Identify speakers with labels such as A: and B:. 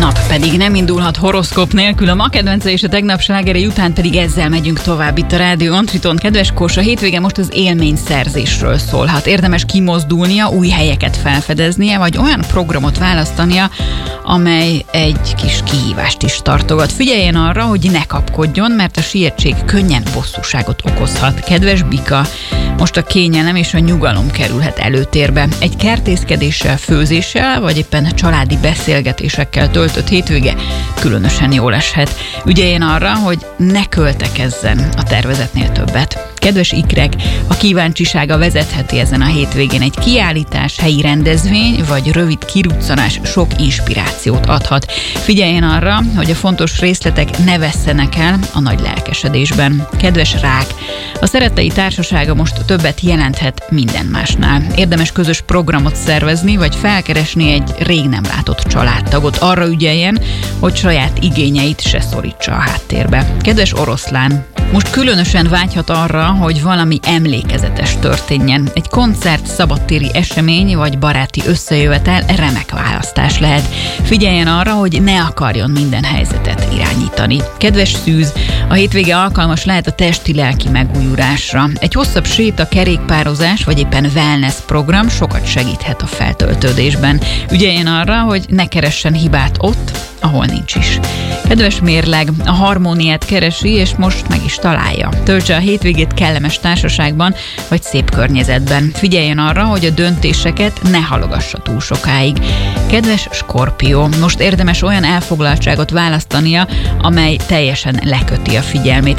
A: nap pedig nem indulhat horoszkóp nélkül. A ma kedvence és a tegnap slágerei után pedig ezzel megyünk tovább itt a Rádió Antriton. Kedves Kós, a hétvége most az élményszerzésről szólhat. Érdemes kimozdulnia, új helyeket felfedeznie, vagy olyan programot választania, amely egy kis kihívást is tartogat. Figyeljen arra, hogy ne kapkodjon, mert a sietség könnyen bosszúságot okozhat. Kedves Bika, most a kényelem és a nyugalom kerülhet előtérbe. Egy kertészkedéssel, főzéssel, vagy éppen családi beszélgetésekkel töltött hétvége különösen jól eshet. Ügyeljen arra, hogy ne költekezzen a tervezetnél többet. Kedves ikrek, a kíváncsisága vezetheti ezen a hétvégén. Egy kiállítás, helyi rendezvény vagy rövid kiruccanás sok inspirációt adhat. Figyeljen arra, hogy a fontos részletek ne vesszenek el a nagy lelkesedésben. Kedves rák, a szerettei társasága most többet jelenthet minden másnál. Érdemes közös programot szervezni, vagy felkeresni egy rég nem látott családtagot. Arra ügyeljen, hogy saját igényeit se szorítsa a háttérbe. Kedves oroszlán, most különösen vágyhat arra, hogy valami emlékezetes történjen. Egy koncert, szabadtéri esemény vagy baráti összejövetel remek választás lehet. Figyeljen arra, hogy ne akarjon minden helyzetet irányítani. Kedves szűz, a hétvége alkalmas lehet a testi-lelki megújulásra. Egy hosszabb séta, kerékpározás vagy éppen wellness program sokat segíthet a feltöltődésben. Ügyeljen arra, hogy ne keressen hibát ott, ahol nincs is. Kedves mérleg, a harmóniát keresi, és most meg is találja. Töltse a hétvégét kellemes társaságban, vagy szép környezetben. Figyeljen arra, hogy a döntéseket ne halogassa túl sokáig. Kedves Skorpió, most érdemes olyan elfoglaltságot választania, amely teljesen leköti a figyelmét.